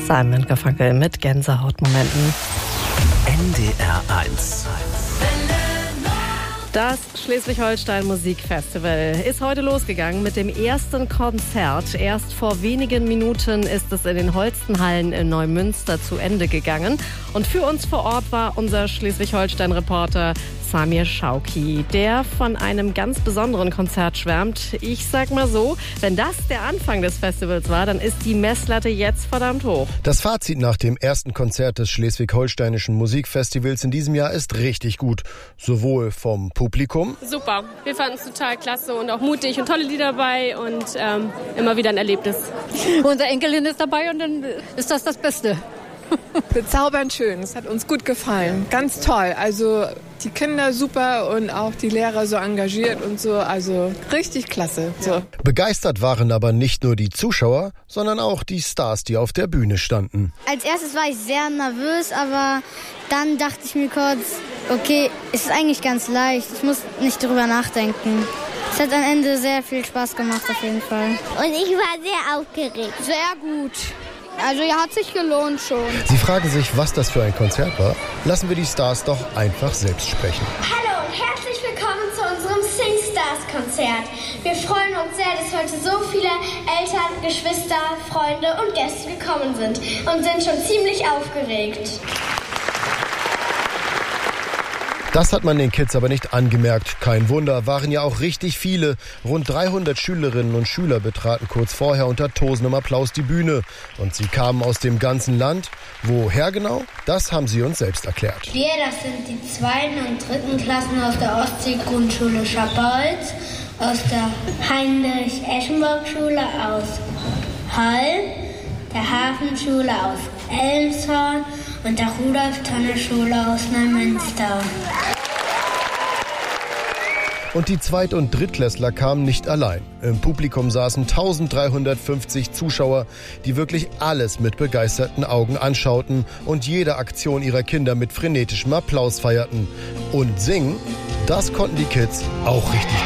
Simon & Garfunkel mit Gänsehautmomenten. NDR 1. Das Schleswig-Holstein Musikfestival ist heute losgegangen mit dem ersten Konzert. Erst vor wenigen Minuten ist es in den Holstenhallen in Neumünster zu Ende gegangen. Und für uns vor Ort war unser Schleswig-Holstein-Reporter Samir Schauki, der von einem ganz besonderen Konzert schwärmt. Ich sag mal so, wenn das der Anfang des Festivals war, dann ist die Messlatte jetzt verdammt hoch. Das Fazit nach dem ersten Konzert des Schleswig-Holsteinischen Musikfestivals in diesem Jahr ist richtig gut. Sowohl vom Publikum. Super, wir fanden es total klasse und auch mutig und tolle Lieder dabei und immer wieder ein Erlebnis. Unsere Enkelin ist dabei und dann ist das Beste. Bezaubernd schön, es hat uns gut gefallen, ganz toll, also die Kinder super und auch die Lehrer so engagiert und so, also richtig klasse. So. Begeistert waren aber nicht nur die Zuschauer, sondern auch die Stars, die auf der Bühne standen. Als erstes war ich sehr nervös, aber dann dachte ich mir kurz, okay, es ist eigentlich ganz leicht, ich muss nicht drüber nachdenken. Es hat am Ende sehr viel Spaß gemacht auf jeden Fall. Und ich war sehr aufgeregt. Sehr gut. Also ja, hat sich gelohnt schon. Sie fragen sich, was das für ein Konzert war? Lassen wir die Stars doch einfach selbst sprechen. Hallo und herzlich willkommen zu unserem Sing-Stars-Konzert. Wir freuen uns sehr, dass heute so viele Eltern, Geschwister, Freunde und Gäste gekommen sind und sind schon ziemlich aufgeregt. Das hat man den Kids aber nicht angemerkt. Kein Wunder, waren ja auch richtig viele. Rund 300 Schülerinnen und Schüler betraten kurz vorher unter tosendem Applaus die Bühne. Und sie kamen aus dem ganzen Land. Woher genau? Das haben sie uns selbst erklärt. Wir, das sind die 2. und 3. Klassen aus der Ostsee-Grundschule Schapperholz, aus der Heinrich-Eschenburg-Schule aus Hall, der Hafenschule aus Elmshorn und der Rudolf-Tanner-Schule aus Neumünster. Und die Zweit- und Drittklässler kamen nicht allein. Im Publikum saßen 1350 Zuschauer, die wirklich alles mit begeisterten Augen anschauten und jede Aktion ihrer Kinder mit frenetischem Applaus feierten. Und singen, das konnten die Kids auch richtig